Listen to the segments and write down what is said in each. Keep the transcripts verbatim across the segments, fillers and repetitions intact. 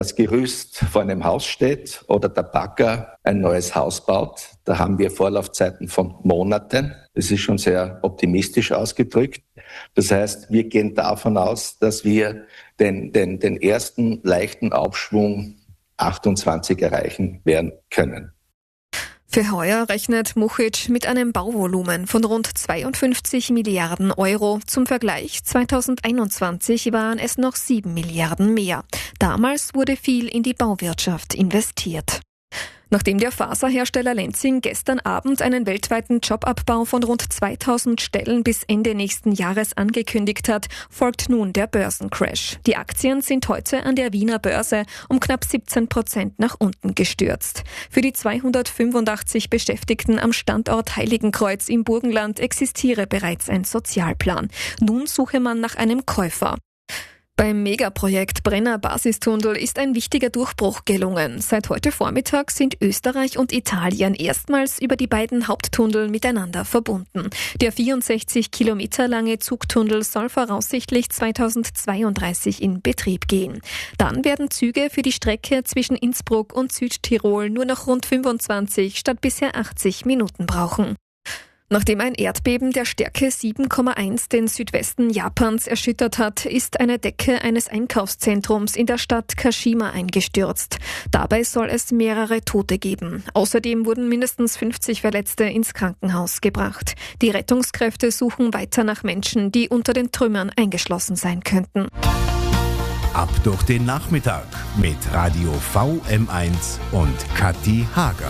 das Gerüst vor einem Haus steht oder der Bagger ein neues Haus baut. Da haben wir Vorlaufzeiten von Monaten. Das ist schon sehr optimistisch ausgedrückt. Das heißt, wir gehen davon aus, dass wir den, den, den ersten leichten Aufschwung achtundzwanzig erreichen werden können. Für heuer rechnet Muchic mit einem Bauvolumen von rund zweiundfünfzig Milliarden Euro. Zum Vergleich, zweitausendeinundzwanzig waren es noch sieben Milliarden mehr. Damals wurde viel in die Bauwirtschaft investiert. Nachdem der Faserhersteller Lenzing gestern Abend einen weltweiten Jobabbau von rund zweitausend Stellen bis Ende nächsten Jahres angekündigt hat, folgt nun der Börsencrash. Die Aktien sind heute an der Wiener Börse um knapp siebzehn Prozent nach unten gestürzt. Für die zweihundertfünfundachtzig Beschäftigten am Standort Heiligenkreuz im Burgenland existiere bereits ein Sozialplan. Nun suche man nach einem Käufer. Beim Megaprojekt Brenner Basistunnel ist ein wichtiger Durchbruch gelungen. Seit heute Vormittag sind Österreich und Italien erstmals über die beiden Haupttunnel miteinander verbunden. Der vierundsechzig Kilometer lange Zugtunnel soll voraussichtlich zweitausendzweiunddreißig in Betrieb gehen. Dann werden Züge für die Strecke zwischen Innsbruck und Südtirol nur noch rund fünfundzwanzig statt bisher achtzig Minuten brauchen. Nachdem ein Erdbeben der Stärke sieben Komma eins den Südwesten Japans erschüttert hat, ist eine Decke eines Einkaufszentrums in der Stadt Kashima eingestürzt. Dabei soll es mehrere Tote geben. Außerdem wurden mindestens fünfzig Verletzte ins Krankenhaus gebracht. Die Rettungskräfte suchen weiter nach Menschen, die unter den Trümmern eingeschlossen sein könnten. Ab durch den Nachmittag mit Radio V M eins und Kathi Hager.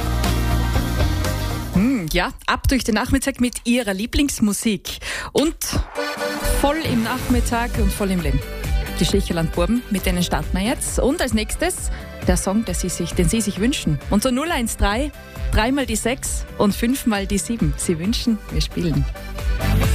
Hm, ja, ab durch den Nachmittag mit ihrer Lieblingsmusik. Und voll im Nachmittag und voll im Leben. Die Schlicherland-Buben, mit denen starten wir jetzt. Und als nächstes der Song, den Sie sich, den Sie sich wünschen. Unter null eins drei, dreimal die sechs und fünfmal die sieben. Sie wünschen, wir spielen.